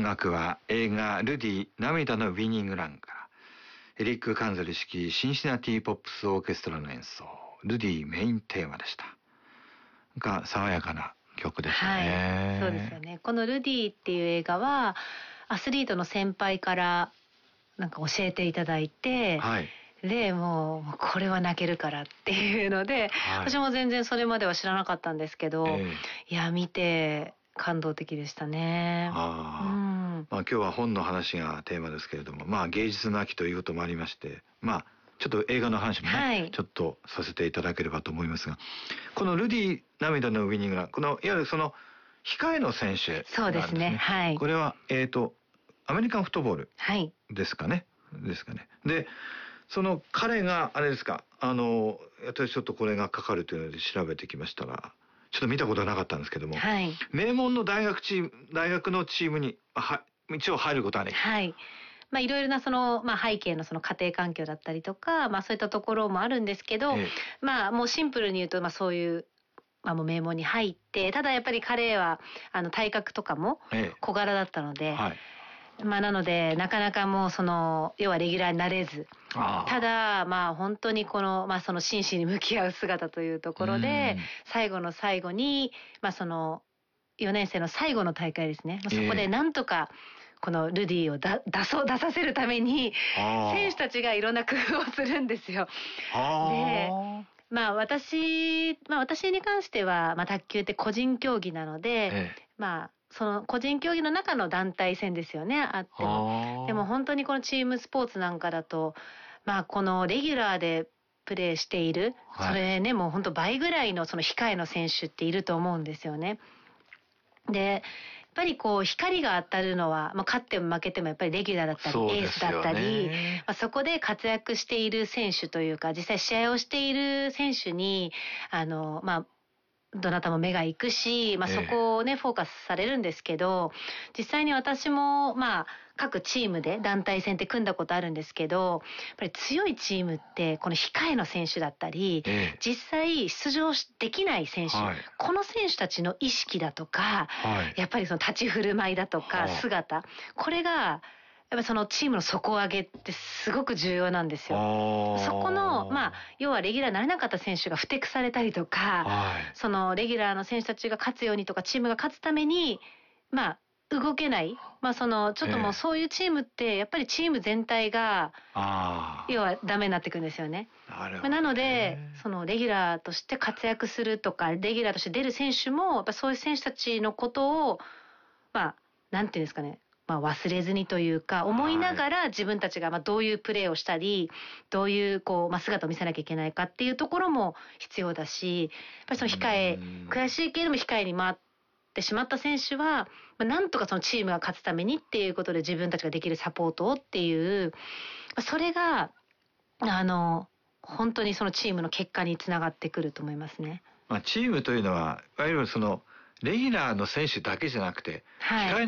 幕は映画ルディ涙のウィニングランから、エリック・カンゼル指揮シンシナティポップスオーケストラの演奏、ルディメインテーマでした。が爽やかな曲ですね。 はい、そうですよね。このルディっていう映画はアスリートの先輩からなんか教えていただいて、 はい、 でもうこれは泣けるからっていうので、はい、私も全然それまでは知らなかったんですけど、いや見て感動的でしたね。 まあ今日は本の話がテーマですけれども、まあ芸術の秋ということもありまして、まあちょっと映画の話もね、はい、ちょっとさせていただければと思いますが、このルディ涙のウィニングラン、このいわゆるその控えの選手なんですね。 そうですね。はい。 これはアメリカンフットボールですかね。はい、ですかね。で、その彼があれですか、私ちょっとこれがかかるというので調べてきましたが、ちょっと見たことはなかったんですけども、はい、名門の大学のチームに一応入ることはね。 はい。まあいろいろなその、まあ背景のその家庭環境だったりとか、まあそういったところもあるんですけど、まあもうシンプルに言うと、まあそういう、まあもう名門に入って、ただやっぱり彼は、体格とかも小柄だったので、はい、まあなので、なかなかもうその、要はレギュラーになれず、ただ、まあ本当にこの、まあその真摯に向き合う姿というところで、最後の最後に、まあその、4年生の最後の大会ですね。そこでなんとか、このルディを出させるために、選手たちがいろんな工夫をするんですよ。で、まあ私に関しては、まあ卓球って個人競技なので、まあ、その個人競技の中の団体戦ですよね、あっても。でも本当にこのチームスポーツなんかだと、まあこのレギュラーでプレーしている、それね、もう本当倍ぐらいのその控えの選手っていると思うんですよね。で、やっぱりこう光が当たるのは、まあ、勝っても負けてもやっぱりレギュラーだったり、エースだったり、まあ、そこで活躍している選手というか、実際試合をしている選手に、まあ、どなたも目が行くし、まあ、そこをね、フォーカスされるんですけど、実際に私も、まあ、各チームで団体戦って組んだことあるんですけど、やっぱり強いチームって、この控えの選手だったり、実際出場できない選手、この選手たちの意識だとか、やっぱりその立ち振る舞いだとか、姿、これが、やっぱそのチームの底上げってすごく重要なんですよ。そこの、まあ、要はレギュラーになれなかった選手が不適されたりとか、そのレギュラーの選手たちが勝つようにとか、チームが勝つために、まあ、動けない。まあその、ちょっともうそういうチームって、やっぱりチーム全体が、要はダメになっていくんですよね。なので、そのレギュラーとして活躍するとか、レギュラーとして出る選手も、やっぱそういう選手たちのことを、まあ、なんていうんですかね。まあ忘れずにというか、思いながら自分たちがまあどういうプレーをしたり、どういうこう、まあ姿を見せなきゃいけないかっていうところも必要だし、やっぱりその悔しいけれども控えに回ってしまった選手は、まあなんとかそのチームが勝つためにっていうことで自分たちができるサポートをっていう、それが、本当にそのチームの結果につながってくると思いますね。 まあチームというのは、いわゆるその、レギュラーの選手だけじゃなくて、控えの